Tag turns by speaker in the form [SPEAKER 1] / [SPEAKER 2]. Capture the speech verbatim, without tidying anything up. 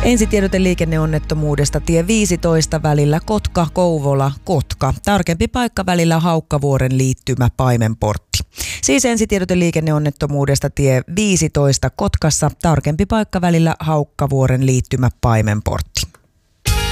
[SPEAKER 1] Ensitiedote liikenneonnettomuudesta tie viisitoista välillä Kotka-Kouvola-Kotka. Tarkempi paikka välillä Haukkavuoren liittymä Paimenportti. Siis ensitiedote liikenneonnettomuudesta tie viisitoista Kotkassa. Tarkempi paikka välillä Haukkavuoren liittymä Paimenportti.